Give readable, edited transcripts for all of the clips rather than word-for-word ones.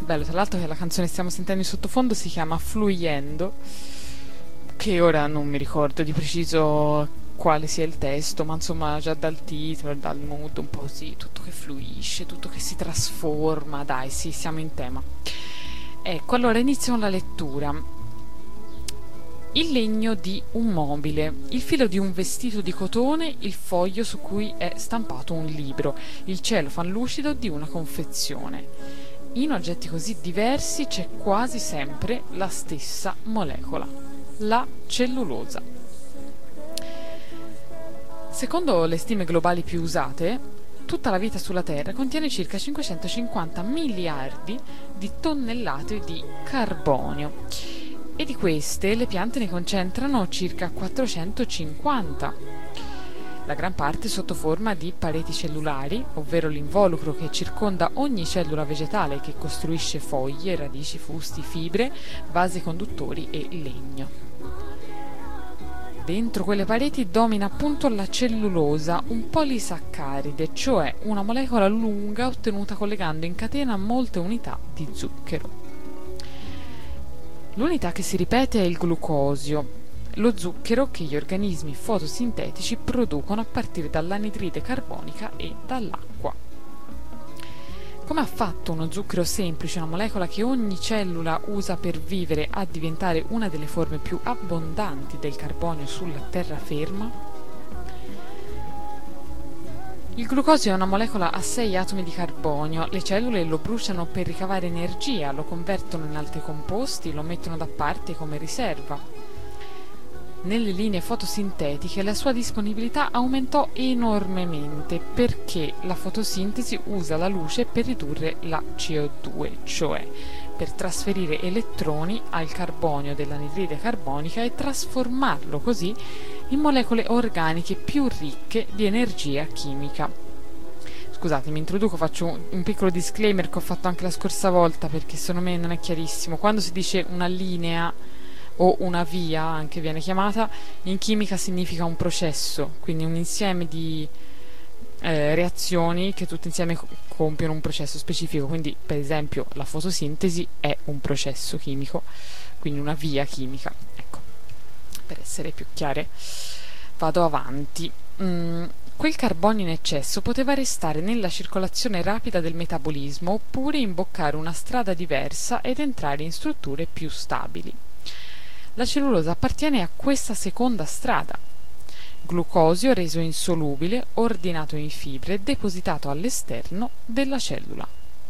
Bello, tra l'altro che la canzone che stiamo sentendo in sottofondo si chiama Fluyendo, che ora non mi ricordo di preciso quale sia il testo, ma insomma già dal titolo, dal mood un po' sì, tutto che fluisce, tutto che si trasforma, dai, sì, siamo in tema. Ecco, allora iniziamo la lettura. Il legno di un mobile, il filo di un vestito di cotone, il foglio su cui è stampato un libro, il cellophane lucido di una confezione. In oggetti così diversi c'è quasi sempre la stessa molecola, la cellulosa. Secondo le stime globali più usate, tutta la vita sulla Terra contiene circa 550 miliardi di tonnellate di carbonio e di queste le piante ne concentrano circa 450, la gran parte sotto forma di pareti cellulari, ovvero l'involucro che circonda ogni cellula vegetale che costruisce foglie, radici, fusti, fibre, vasi conduttori e legno. Dentro quelle pareti domina appunto la cellulosa, un polisaccaride, cioè una molecola lunga ottenuta collegando in catena molte unità di zucchero. L'unità che si ripete è il glucosio, lo zucchero che gli organismi fotosintetici producono a partire dall'anidride carbonica e dall'acqua. Come ha fatto uno zucchero semplice, una molecola che ogni cellula usa per vivere, a diventare una delle forme più abbondanti del carbonio sulla terraferma? Il glucosio è una molecola a 6 atomi di carbonio, le cellule lo bruciano per ricavare energia, lo convertono in altri composti, lo mettono da parte come riserva. Nelle linee fotosintetiche la sua disponibilità aumentò enormemente perché la fotosintesi usa la luce per ridurre la CO2, cioè per trasferire elettroni al carbonio dell'anidride carbonica e trasformarlo così in molecole organiche più ricche di energia chimica. Scusate, mi introduco, faccio un piccolo disclaimer che ho fatto anche la scorsa volta perché secondo me non è chiarissimo. Quando si dice una linea o una via, anche viene chiamata, in chimica significa un processo, quindi un insieme di reazioni che tutte insieme compiono un processo specifico, quindi per esempio la fotosintesi è un processo chimico, quindi una via chimica, ecco, per essere più chiare. Vado avanti. Quel carbonio in eccesso poteva restare nella circolazione rapida del metabolismo oppure imboccare una strada diversa ed entrare in strutture più stabili. La cellulosa appartiene a questa seconda strada. Glucosio reso insolubile, ordinato in fibre e depositato all'esterno della cellula.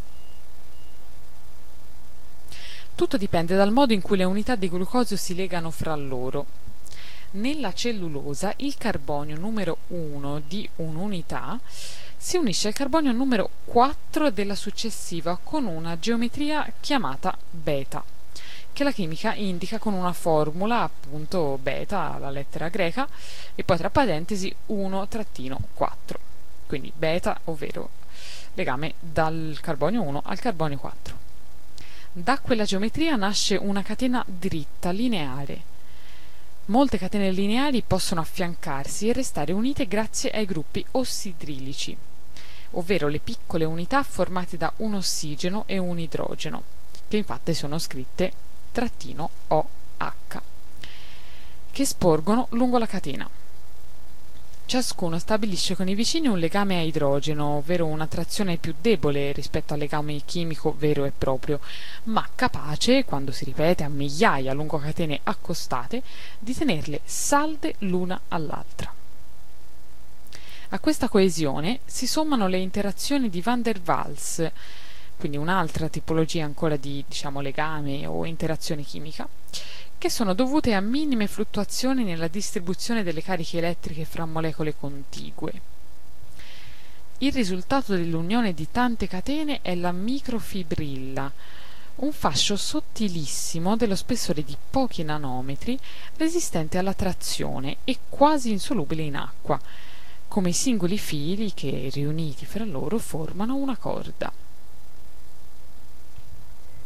Tutto dipende dal modo in cui le unità di glucosio si legano fra loro. Nella cellulosa il carbonio numero 1 di un'unità si unisce al carbonio numero 4 della successiva con una geometria chiamata beta, che la chimica indica con una formula, appunto beta, la lettera greca, e poi tra parentesi 1-4. Quindi beta, ovvero legame dal carbonio 1 al carbonio 4. Da quella geometria nasce una catena dritta, lineare. Molte catene lineari possono affiancarsi e restare unite grazie ai gruppi ossidrilici, ovvero le piccole unità formate da un ossigeno e un idrogeno, che infatti sono scritte -OH, che sporgono lungo la catena. Ciascuno stabilisce con i vicini un legame a idrogeno, ovvero un'attrazione più debole rispetto al legame chimico vero e proprio, ma capace, quando si ripete a migliaia lungo catene accostate, di tenerle salde l'una all'altra. A questa coesione si sommano le interazioni di Van der Waals, quindi un'altra tipologia ancora di, legame o interazione chimica, che sono dovute a minime fluttuazioni nella distribuzione delle cariche elettriche fra molecole contigue. Il risultato dell'unione di tante catene è la microfibrilla, un fascio sottilissimo dello spessore di pochi nanometri, resistente alla trazione e quasi insolubile in acqua, come i singoli fili che, riuniti fra loro, formano una corda.